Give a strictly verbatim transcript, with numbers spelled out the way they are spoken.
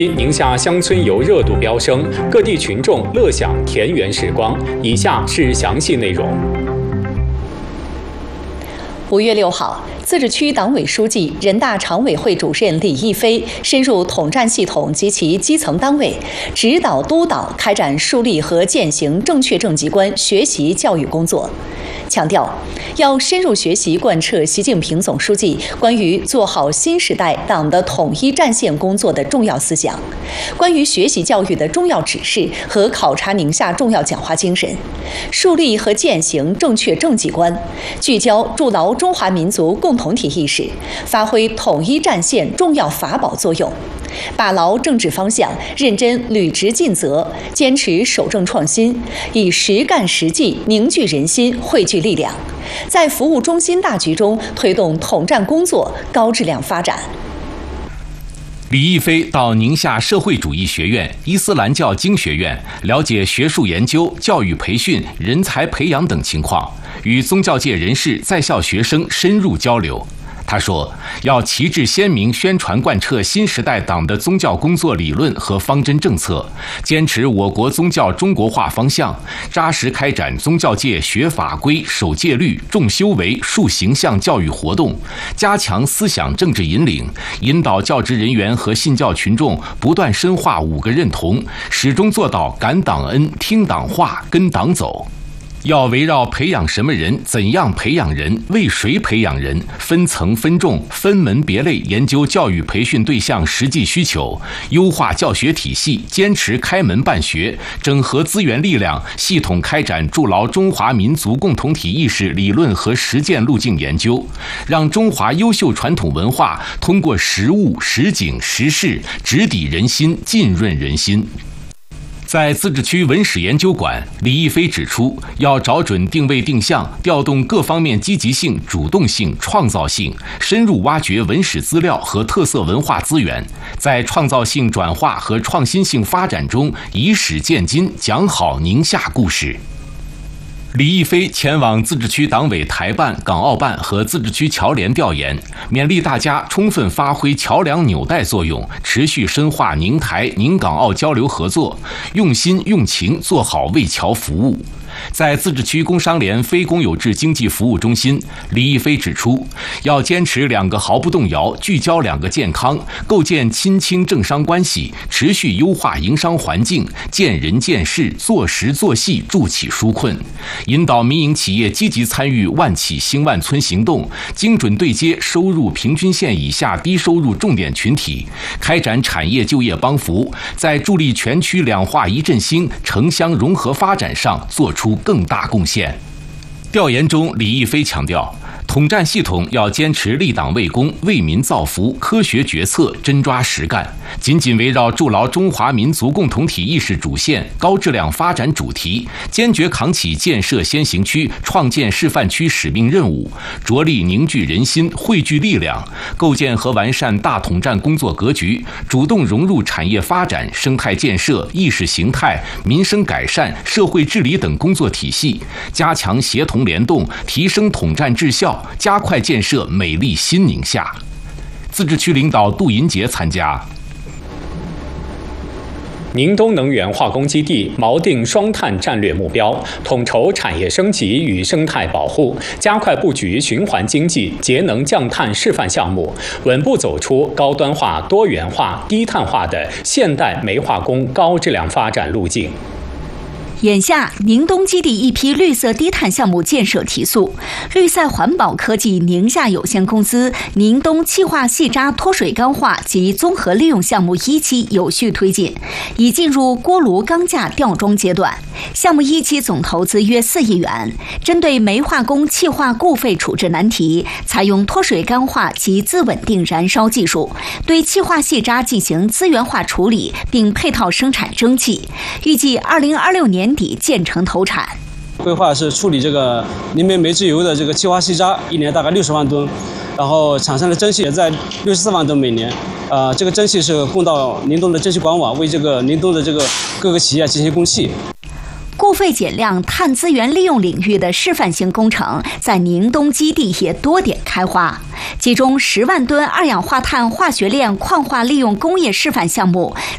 宁夏乡村游热度飙升，各地群众乐享田园时光。以下是详细内容。 五月六号，自治区党委书记、人大常委会主任李毅飞深入统战系统及其基层单位，指导督导开展树立和践行正确政绩观学习教育工作。强调，要深入学习贯彻习近平总书记关于做好新时代党的统一战线工作的重要思想，关于学习教育的重要指示和考察宁夏重要讲话精神，树立和践行正确政绩观，聚焦筑牢中华民族共同体意识，发挥统一战线重要法宝作用。把牢政治方向，认真履职尽责，坚持守正创新，以实干实际凝聚人心、汇聚力量，在服务中心大局中推动统战工作高质量发展。 李毅飞到宁夏社会主义学院、伊斯兰教经学院了解学术研究、教育培训、人才培养等情况，与宗教界人士、在校学生深入交流。他说，要旗帜鲜明宣传贯彻新时代党的宗教工作理论和方针政策，坚持我国宗教中国化方向，扎实开展宗教界学法规、守戒律、重修为、树形象教育活动，加强思想政治引领，引导教职人员和信教群众不断深化五个认同，始终做到感党恩、听党话、跟党走。要围绕培养什么人、怎样培养人、为谁培养人，分层分众、分门别类研究教育培训对象实际需求，优化教学体系，坚持开门办学，整合资源力量，系统开展筑牢中华民族共同体意识理论和实践路径研究，让中华优秀传统文化通过实物、实景、实事直抵人心，浸润人心。在自治区文史研究馆，李毅飞指出，要找准定位定向，调动各方面积极性、主动性、创造性，深入挖掘文史资料和特色文化资源，在创造性转化和创新性发展中以史鉴今，讲好宁夏故事。李毅飞前往自治区党委台办、港澳办和自治区侨联调研，勉励大家充分发挥桥梁纽带作用，持续深化宁台、宁港澳交流合作，用心用情做好为侨服务。在自治区工商联非公有制经济服务中心，李毅飞指出，要坚持两个毫不动摇，聚焦两个健康，构建亲清政商关系，持续优化营商环境，见人见事，做实做细，助企纾困，引导民营企业积极参与万企兴万村行动，精准对接收入平均线以下低收入重点群体，开展产业就业帮扶，在助力全区两化一振兴、城乡融合发展上做出更大贡献。调研中，李毅飞强调，统战系统要坚持立党为公、为民造福，科学决策，真抓实干，紧紧围绕筑牢中华民族共同体意识主线、高质量发展主题，坚决扛起建设先行区、创建示范区使命任务，着力凝聚人心、汇聚力量，构建和完善大统战工作格局，主动融入产业发展、生态建设、意识形态、民生改善、社会治理等工作体系，加强协同联动，提升统战质效，加快建设美丽新宁夏。自治区领导杜银杰参加。 宁东能源化工基地锚定双碳战略目标，统筹产业升级与生态保护，加快布局循环经济、节能降碳示范项目，稳步走出高端化、多元化、低碳化的现代煤化工高质量发展路径。 眼下，宁东基地一批绿色低碳项目建设提速，绿赛环保科技宁夏有限公司宁东气化细渣脱水钢化及综合利用项目一期有序推进，已进入锅炉钢架吊装阶段。项目一期总投资约四亿元，针对煤化工气化固废处置难题，采用脱水钢化及自稳定燃烧技术，对气化细渣进行资源化处理，并配套生产蒸汽，预计二零二六年底建成投产。 规划是处理这个宁煤煤制油的这个气化细渣，一年大概六十万吨，然后产生的蒸汽也在六十四万吨每年。呃，这个蒸汽是供到宁东的蒸汽管网，为这个宁东的这个各个企业进行供气。 固废减量、碳资源利用领域的示范性工程在宁东基地也多点开花，其中十万吨二氧化碳化学链矿化利用工业示范项目